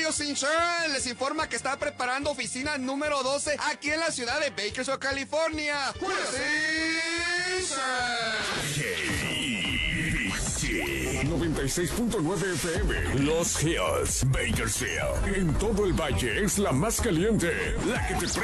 Studios Insurance les informa que está preparando oficina número 12 aquí en la ciudad de Bakersfield, California. KIBC 96.9 FM Los Hills, Bakersfield. En todo el valle es la más caliente, la que te